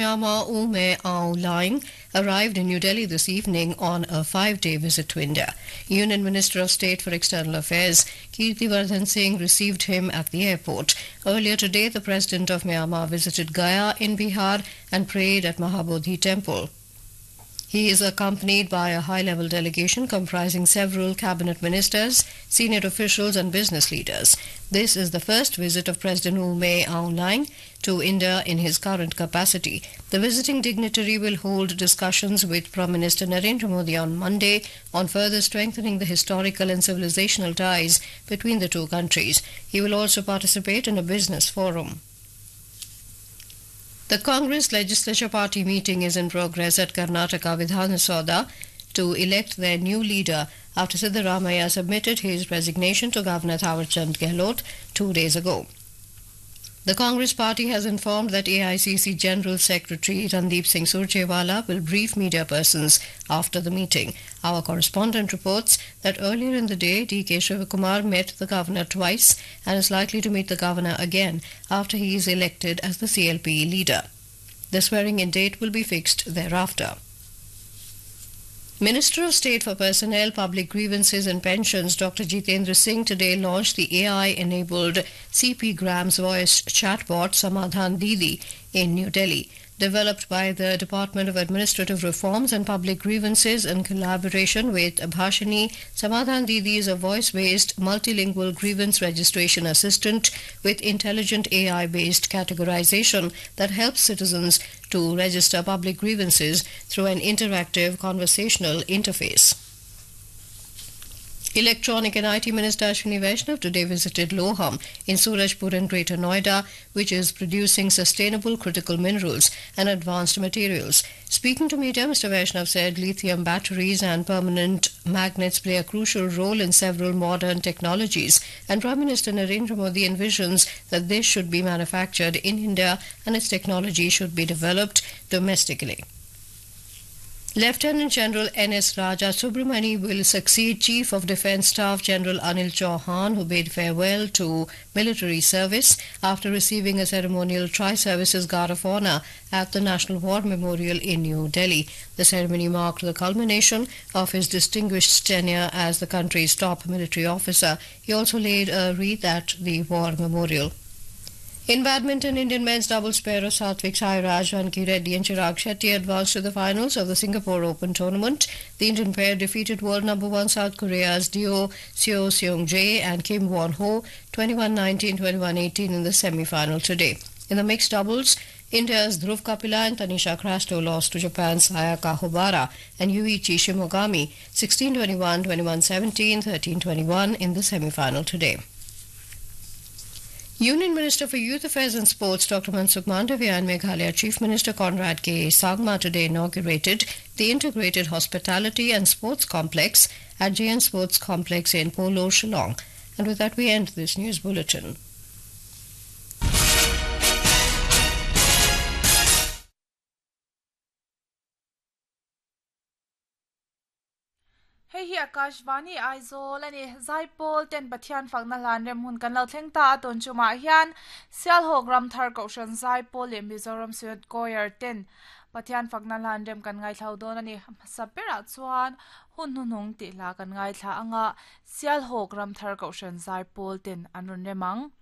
Myanmar Ume Aung Hlaing arrived in New Delhi this evening on a 5-day visit to India. Union Minister of State for External Affairs Kirtivardhan Singh received him at the airport. Earlier today, the President of Myanmar visited Gaya in Bihar and prayed at Mahabodhi Temple. He is accompanied by a high-level delegation comprising several cabinet ministers, senior officials and business leaders. This is the first visit of President Ume Aung Hlaing to India in his current capacity. The visiting dignitary will hold discussions with Prime Minister Narendra Modi on Monday on further strengthening the historical and civilizational ties between the two countries. He will also participate in a business forum. The Congress Legislature Party meeting is in progress at Karnataka Vidhan Sabha to elect their new leader after Siddaramaiah submitted his resignation to Governor Thawarchand Gehlot 2 days ago. The Congress Party has informed that AICC General Secretary Randeep Singh Surjewala will brief media persons after the meeting. Our correspondent reports that earlier in the day, D.K. Shivakumar met the governor twice and is likely to meet the governor again after he is elected as the CLP leader. The swearing-in date will be fixed thereafter. Minister of State for Personnel, Public Grievances and Pensions Dr. Jitendra Singh today launched the AI-enabled CP Grams voice chatbot Samadhan Didi in New Delhi. Developed by the Department of Administrative Reforms and Public Grievances in collaboration with Bhashini, Samadhan Didi is a voice-based multilingual grievance registration assistant with intelligent AI-based categorization that helps citizens to register public grievances through an interactive conversational interface. Electronic and IT Minister Ashwini Vaishnav today visited Loham in Surajpur and Greater Noida, which is producing sustainable critical minerals and advanced materials. Speaking to media, Mr. Vaishnav said lithium batteries and permanent magnets play a crucial role in several modern technologies, and Prime Minister Narendra Modi envisions that this should be manufactured in India and its technology should be developed domestically. Lieutenant General N.S. Raja Subramani will succeed Chief of Defence Staff General Anil Chauhan, who bade farewell to military service after receiving a ceremonial Tri-Services Guard of Honour at the National War Memorial in New Delhi. The ceremony marked the culmination of his distinguished tenure as the country's top military officer. He also laid a wreath at the War Memorial. In badminton, Indian men's doubles pair of Satvik Sairaj, Ranki Reddy and Chirag Shetty advanced to the finals of the Singapore Open tournament. The Indian pair defeated world number 1 South Korea's Dio Seo Seung-jae and Kim Won-ho 21-19, 21-18 in the semi-final today. In the mixed doubles, India's Dhruv Kapila and Tanisha Crasto lost to Japan's Ayaka Hobara and Yuichi Shimogami 16-21, 21-17, 13-21 in the semi-final today. Union Minister for Youth Affairs and Sports Dr. Mansukh Mandavia and Meghalaya Chief Minister Conrad K. Sangma today inaugurated the Integrated Hospitality and Sports Complex at JN Sports Complex in Polo, Shillong. And with that we end this news bulletin. Hei hi Akashvani Aizol ani Zaipol ten Pathian Fagnalan rem hun kan lo thleng ta ton chuma hian Sialhogram thar kaushan Zaipol le Mizoram Suat Koyer ten Pathian Fagnalan rem kan ngai thlau don ani sapera chuan hun hunung ti la kan ngai thla anga Sialhogram thar kaushan Zaipol ten anun remang